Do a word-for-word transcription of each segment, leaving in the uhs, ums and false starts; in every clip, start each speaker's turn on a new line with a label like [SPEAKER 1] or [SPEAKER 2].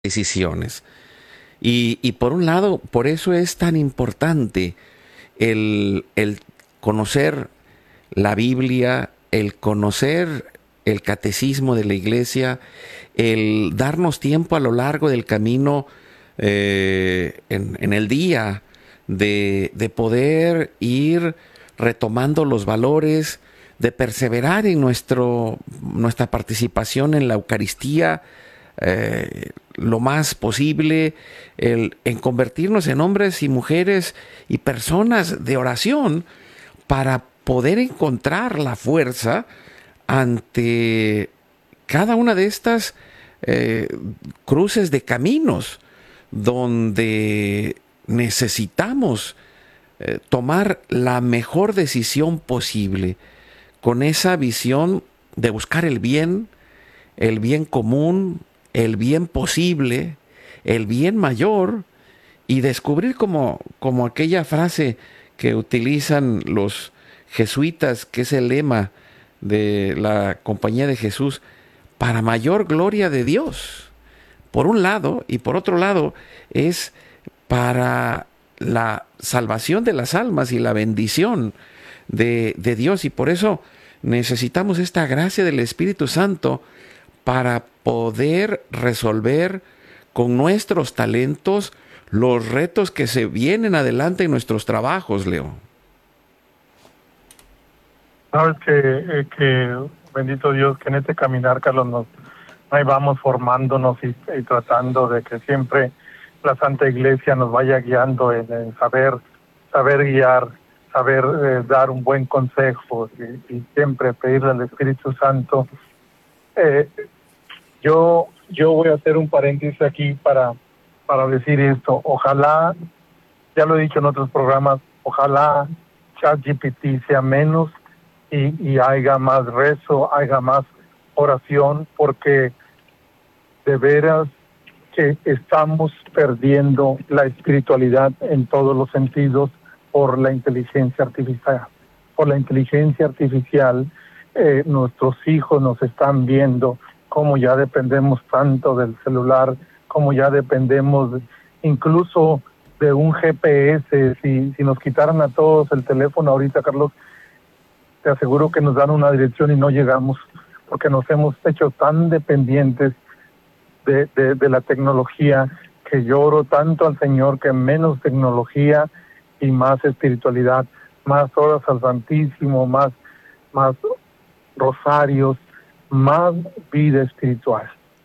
[SPEAKER 1] decisiones. Y, y por un lado, por eso es tan importante el, el conocer la Biblia, el conocer el catecismo de la iglesia, el darnos tiempo a lo largo del camino, eh, en, en el día, de, de poder ir retomando los valores, de perseverar en nuestro, nuestra participación en la Eucaristía, eh, lo más posible, el, en convertirnos en hombres y mujeres y personas de oración para poder encontrar la fuerza ante cada una de estas eh, cruces de caminos donde necesitamos eh, tomar la mejor decisión posible con esa visión de buscar el bien, el bien común, el bien posible, el bien mayor, y descubrir como, como aquella frase que utilizan los jesuitas, que es el lema de la Compañía de Jesús, para mayor gloria de Dios, por un lado, y por otro lado es para la salvación de las almas y la bendición de, de Dios, y por eso necesitamos esta gracia del Espíritu Santo para poder resolver con nuestros talentos los retos que se vienen adelante en nuestros trabajos, Leo.
[SPEAKER 2] Sabes que, eh, que bendito Dios, que en este caminar, Carlos, nos ahí vamos formándonos y, y tratando de que siempre la Santa Iglesia nos vaya guiando en, en saber saber guiar, saber eh, dar un buen consejo y, y siempre pedirle al Espíritu Santo. Eh, yo yo voy a hacer un paréntesis aquí para para decir esto. Ojalá, ya lo he dicho en otros programas, ojalá ChatGPT sea menos y, y haya más rezo, haya más oración, porque de veras que estamos perdiendo la espiritualidad en todos los sentidos por la inteligencia artificial. Por la inteligencia artificial, eh, nuestros hijos nos están viendo cómo ya dependemos tanto del celular, cómo ya dependemos de, incluso de un G P S. Si, si nos quitaran a todos el teléfono ahorita, Carlos, te aseguro que nos dan una dirección y no llegamos, porque nos hemos hecho tan dependientes de, de, de la tecnología, que yo oro tanto al Señor que menos tecnología y más espiritualidad, más horas al Santísimo, más, más rosarios, más vida espiritual.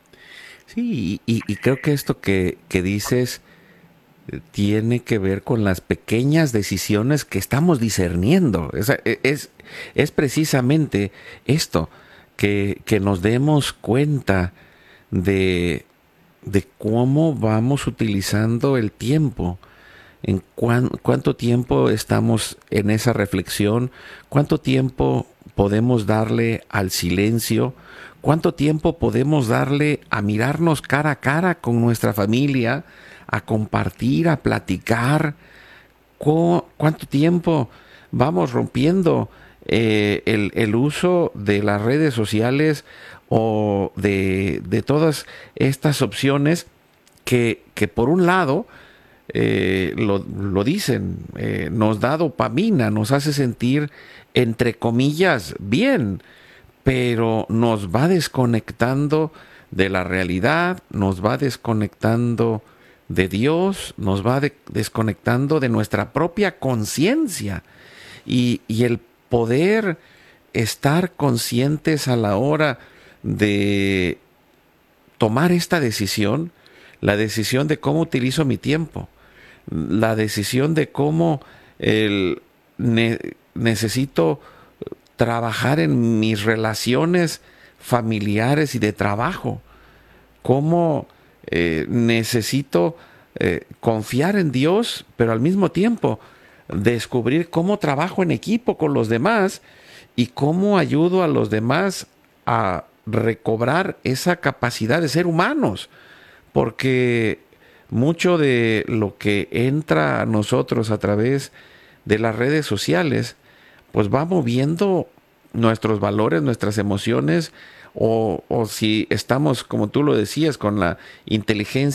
[SPEAKER 1] Sí, y, y creo que esto que, que dices tiene que ver con las pequeñas decisiones que estamos discerniendo. Es, es, es precisamente esto, que, que nos demos cuenta de, de cómo vamos utilizando el tiempo, en cuán, cuánto tiempo estamos en esa reflexión, cuánto tiempo podemos darle al silencio, cuánto tiempo podemos darle a mirarnos cara a cara con nuestra familia, a compartir, a platicar, cu- cuánto tiempo vamos rompiendo eh, el, el uso de las redes sociales o de, de todas estas opciones que, que por un lado, eh, lo, lo dicen, eh, nos da dopamina, nos hace sentir, entre comillas, bien, pero nos va desconectando de la realidad, nos va desconectando de Dios, nos va de- desconectando de nuestra propia conciencia, y, y el poder estar conscientes a la hora de tomar esta decisión, la decisión de cómo utilizo mi tiempo, la decisión de cómo el, ne- necesito trabajar en mis relaciones familiares y de trabajo, cómo eh, necesito eh, confiar en Dios, pero al mismo tiempo descubrir cómo trabajo en equipo con los demás y cómo ayudo a los demás a recobrar esa capacidad de ser humanos, porque mucho de lo que entra a nosotros a través de las redes sociales, pues va moviendo nuestros valores, nuestras emociones, o, o si estamos, como tú lo decías, con la inteligencia